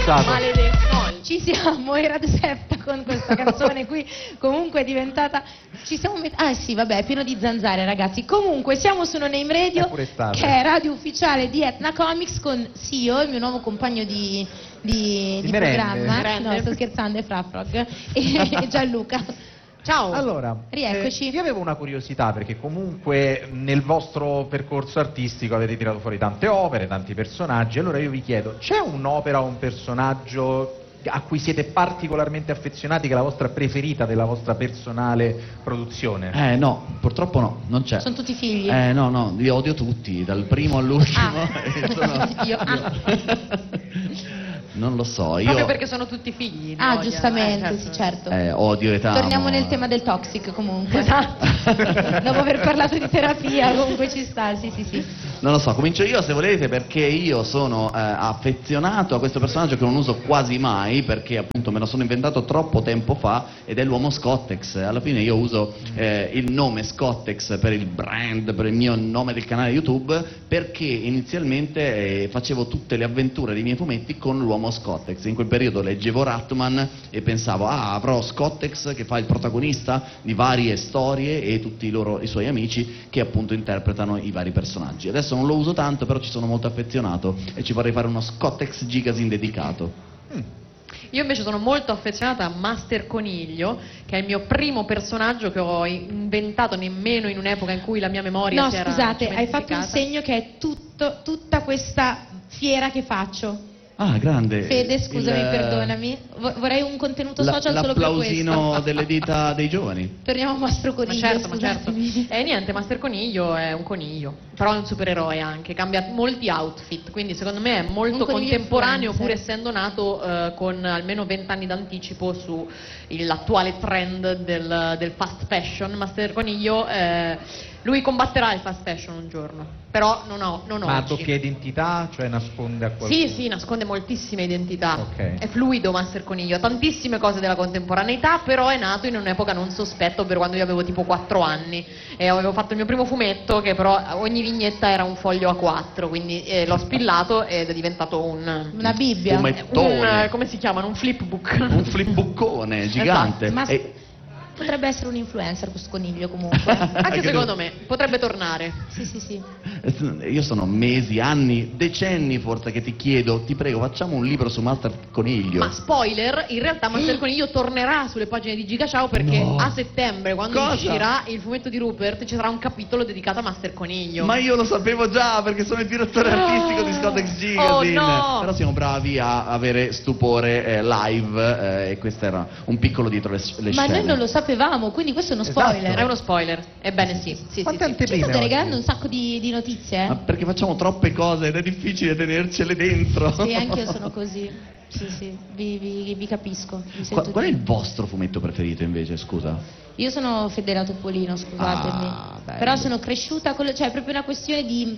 stato? Maledetto. Ci siamo, era Septa con questa canzone qui, comunque è diventata... Ah sì, vabbè, è pieno di zanzare ragazzi. Comunque siamo su No Name Radio, che è radio ufficiale di Etna Comics con Sio, il mio nuovo compagno di programma. No, sto scherzando, è Frafrog e Gianluca. Ciao. Allora, rieccoci. Io avevo una curiosità, perché comunque nel vostro percorso artistico avete tirato fuori tante opere, tanti personaggi. Allora io vi chiedo, c'è un'opera o un personaggio a cui siete particolarmente affezionati, che è la vostra preferita della vostra personale produzione? No, purtroppo no, non c'è. Sono tutti figli? No, li odio tutti, dal primo all'ultimo. Non lo so, io... Proprio perché sono tutti figli. Giustamente, sì, certo. Odio e tamo. Torniamo nel tema del toxic comunque. Esatto. Dopo aver parlato di terapia, comunque ci sta, sì. Non lo so, comincio io se volete, perché io sono affezionato a questo personaggio che non uso quasi mai, perché appunto me lo sono inventato troppo tempo fa, ed è l'uomo Scottex. Alla fine io uso il nome Scottex per il brand, per il mio nome del canale YouTube, perché inizialmente facevo tutte le avventure dei miei fumetti con l'uomo Scottex. In quel periodo leggevo Ratman e pensavo, avrò Scottex che fa il protagonista di varie storie e tutti i suoi amici che appunto interpretano i vari personaggi. Adesso non lo uso tanto, però ci sono molto affezionato e ci vorrei fare uno Scottex Gigasin dedicato. Io invece sono molto affezionata a Master Coniglio, che è il mio primo personaggio che ho inventato nemmeno in un'epoca in cui la mia memoria si era scusate, hai fatto un segno che è tutta questa fiera che faccio. Grande. Fede, scusami, perdonami. Vorrei un contenuto social solo per questo. L'applausino delle dita dei giovani. Torniamo a Mastro Coniglio. Ma certo. E niente, Master Coniglio è un coniglio, però è un supereroe anche, cambia molti outfit, quindi secondo me è molto contemporaneo, pur essendo nato con almeno 20 anni d'anticipo sull'attuale trend del fast fashion. Master Coniglio, lui combatterà il fast fashion un giorno, però non oggi. Ma ha doppia identità, cioè nasconde a qualcuno? Sì, nasconde moltissime identità. Okay. È fluido Master Coniglio, ha tantissime cose della contemporaneità, però è nato in un'epoca non sospetta, ovvero quando io avevo tipo 4 anni e avevo fatto il mio primo fumetto, che però ogni vignetta era un foglio A4, quindi l'ho spillato ed è diventato una Bibbia. Come si chiamano? Un flipbook. Un flipbookone gigante. Esatto. Potrebbe essere un influencer questo coniglio comunque. Anche secondo me, potrebbe tornare. Sì. Io sono mesi, anni, decenni forse che ti chiedo, ti prego, facciamo un libro su Master Coniglio. Ma spoiler, in realtà Master Coniglio tornerà sulle pagine di Giga Ciao, perché a settembre, quando uscirà il fumetto di Rupert, ci sarà un capitolo dedicato a Master Coniglio. Ma io lo sapevo già, perché sono il direttore artistico di Scottex Gigasin. Però siamo bravi a avere stupore live, e questo era un piccolo dietro le scene. Ma noi non lo sapevamo, quindi questo è uno spoiler. Esatto. È uno spoiler, ebbene sì. Quante Ci anteprime state oggi? regalando un sacco di notizie? Ma perché facciamo troppe cose ed è difficile tenercele dentro. Sì, anche io sono così. Sì, vi capisco. Qual è il vostro fumetto preferito invece, scusa? Io sono Federa Topolino, scusatemi. Però sono cresciuta con cioè è proprio una questione di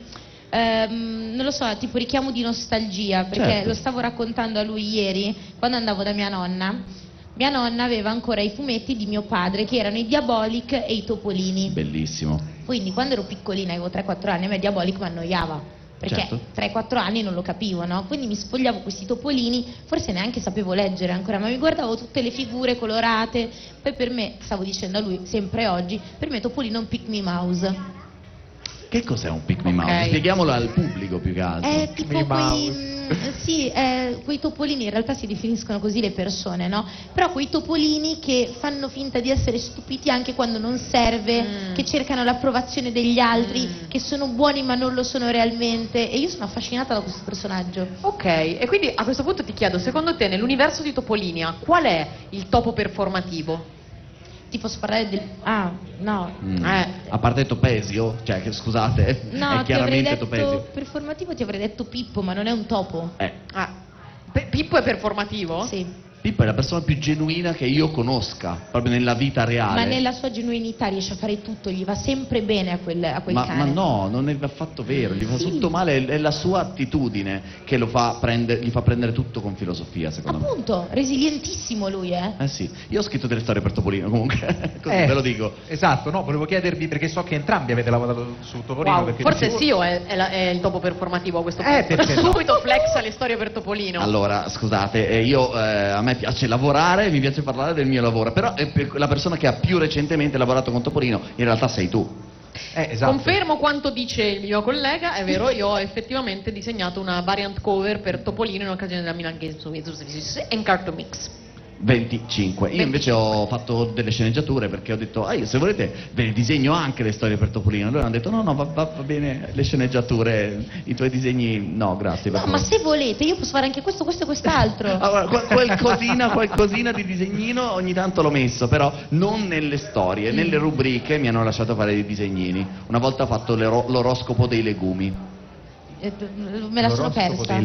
non lo so, tipo richiamo di nostalgia, perché lo stavo raccontando a lui ieri quando andavo da mia nonna. Mia nonna aveva ancora i fumetti di mio padre, che erano i Diabolic e i Topolini. Bellissimo. Quindi quando ero piccolina, avevo 3-4 anni, a me Diabolic mi annoiava, perché 3-4 anni non lo capivo, no? Quindi mi sfogliavo questi topolini, forse neanche sapevo leggere ancora, ma mi guardavo tutte le figure colorate. Poi per me, stavo dicendo a lui sempre oggi, per me Topolino è un Pick Me Mouse. Che cos'è un Pick Me Mouse? Spieghiamolo al pubblico più che altro. È tipo quei topolini, in realtà si definiscono così le persone, no? Però quei topolini che fanno finta di essere stupiti anche quando non serve, che cercano l'approvazione degli altri, che sono buoni ma non lo sono realmente, e io sono affascinata da questo personaggio. Ok, e quindi a questo punto ti chiedo, secondo te nell'universo di Topolinia qual è il topo performativo? Ti posso parlare del... no. A parte Topesio, cioè che scusate, no, è ti avrei chiaramente detto, Topesio. performativo ti avrei detto Pippo, ma non è un topo. Pippo è performativo? Sì. Pippo è la persona più genuina che io conosca, proprio nella vita reale. Ma nella sua genuinità riesce a fare tutto, gli va sempre bene a quel cane. Ma no, non è affatto vero, gli fa tutto male, è la sua attitudine che gli fa prendere tutto con filosofia, secondo me. Appunto, resilientissimo lui, Eh sì, io ho scritto delle storie per Topolino comunque, così ve lo dico. Esatto, no, volevo chiedervi, perché so che entrambi avete lavorato su Topolino. Wow, perché forse Sio è il topo performativo a questo punto. perché no? Subito flex alle storie per Topolino. Allora, scusate, a me piace lavorare, mi piace parlare del mio lavoro, però la persona che ha più recentemente lavorato con Topolino in realtà sei tu. Esatto. Confermo quanto dice il mio collega, è vero, io ho effettivamente disegnato una variant cover per Topolino in occasione della Milan Games and Cartoon Mix. 25. Io invece ho fatto delle sceneggiature perché ho detto, se volete ve ne disegno anche le storie per Topolino. Allora hanno detto no, va bene le sceneggiature, i tuoi disegni no, grazie. No, ma se volete io posso fare anche questo e quest'altro. Allora, qualcosina di disegnino ogni tanto l'ho messo, però non nelle storie, nelle rubriche mi hanno lasciato fare dei disegnini. Una volta ho fatto l'oroscopo dei legumi. Me la sono persa.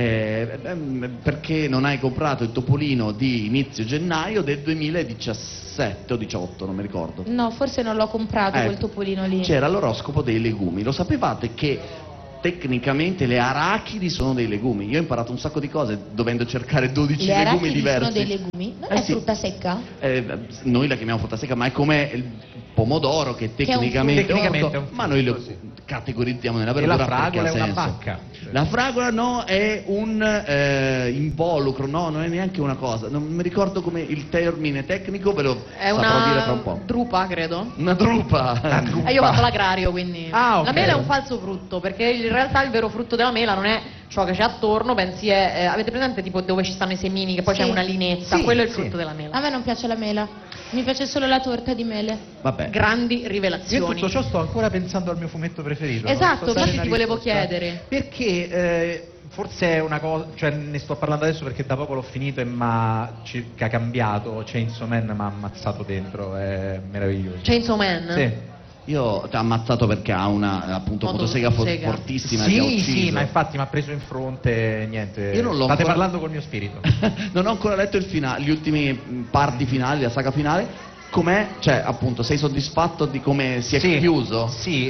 Perché non hai comprato il Topolino di inizio gennaio del 2017 o 18, non mi ricordo. No, forse non l'ho comprato quel Topolino lì. C'era l'oroscopo dei legumi. Lo sapevate che tecnicamente le arachidi sono dei legumi? Io ho imparato un sacco di cose dovendo cercare 12 legumi diversi. Sono dei legumi? Non è frutta secca? Noi la chiamiamo frutta secca, ma è come il pomodoro che tecnicamente è un ma noi lo categorizziamo nella verdura. E la fragola è una senso. bacca. La fragola no, è un involucro, no, non è neanche una cosa. Non mi ricordo come il termine tecnico, ve lo saprò dire tra un po'. Drupa, credo. Una drupa. Io ho fatto l'agrario, quindi. Ah, okay. La mela è un falso frutto, perché in realtà il vero frutto della mela non è ciò che c'è attorno, bensì è. Avete presente tipo dove ci stanno i semini, che poi c'è una linetta? Quello è il frutto della mela. A me non piace la mela, mi piace solo la torta di mele. Vabbè. Grandi Io rivelazioni. in tutto ciò sto ancora pensando al mio fumetto preferito. Esatto, non so infatti ti volevo chiedere. Perché forse è una cosa, cioè ne sto parlando adesso perché da poco l'ho finito e m'ha circa cambiato. Chainsaw Man mi ha ammazzato dentro, è meraviglioso. Chainsaw Man? Sì. Io ti ho ammazzato perché ha una appunto motosega fortissima che ha ucciso. Sì, ma infatti mi ha preso in fronte e niente. Io non l'ho State ancora... parlando col mio spirito. Non ho ancora letto gli ultimi parti finali, la saga finale. Com'è? Cioè, appunto, sei soddisfatto di come si è chiuso? Sì,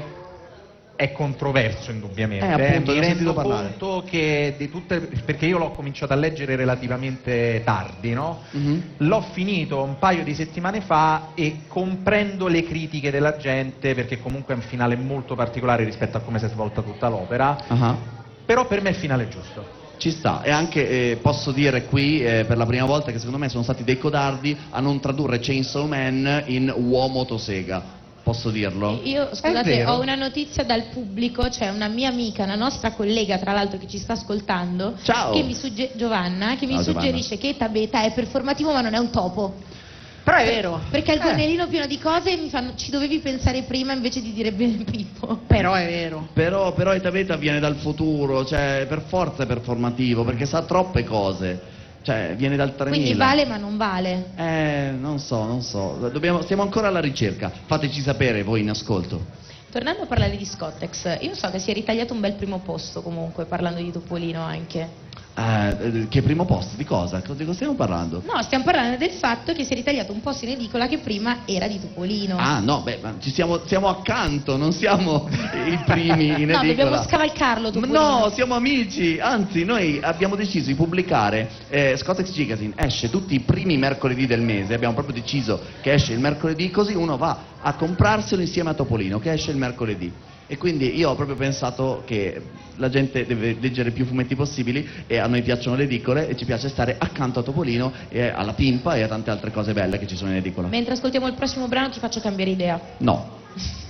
è controverso indubbiamente. Appunto, Mi rendo conto che di tutte, perché io l'ho cominciato a leggere relativamente tardi, no? L'ho finito un paio di settimane fa e comprendo le critiche della gente, perché comunque è un finale molto particolare rispetto a come si è svolta tutta l'opera, però per me è il finale giusto. Ci sta, e anche posso dire qui per la prima volta che secondo me sono stati dei codardi a non tradurre Chainsaw Man in uomo motosega. Posso dirlo? Io, scusate, ho una notizia dal pubblico, c'è una mia amica, una nostra collega tra l'altro che ci sta ascoltando, Ciao. Giovanna, che mi suggerisce che Eta Beta è performativo ma non è un topo. Però è vero. Perché il gonnellino pieno di cose mi fanno, ci dovevi pensare prima invece di dire bene Pippo. Però è vero. Però Eta Beta viene dal futuro, cioè per forza è performativo, perché sa troppe cose. Cioè, viene dal 3000. Quindi vale ma non vale? Non so. Stiamo ancora alla ricerca. Fateci sapere voi in ascolto. Tornando a parlare di Scottex, io so che si è ritagliato un bel primo posto comunque, parlando di Topolino anche. Che primo posto? Di cosa? Di cosa stiamo parlando? No, stiamo parlando del fatto che si è ritagliato un posto in edicola che prima era di Topolino. Ah no, ma siamo accanto, non siamo i primi in edicola. No, dobbiamo scavalcarlo Topolino. No, siamo amici, anzi noi abbiamo deciso di pubblicare, Scottex Magazine esce tutti i primi mercoledì del mese, abbiamo proprio deciso che esce il mercoledì, così uno va a comprarselo insieme a Topolino, che esce il mercoledì. E quindi io ho proprio pensato che la gente deve leggere più fumetti possibili e a noi piacciono le edicole e ci piace stare accanto a Topolino e alla Pimpa e a tante altre cose belle che ci sono in edicola. Mentre ascoltiamo il prossimo brano ti faccio cambiare idea. No.